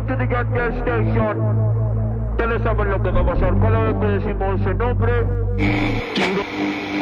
Welcome to the Get Girl Station. Ya le saben lo que va a pasar cada vez que decimos ese nombre.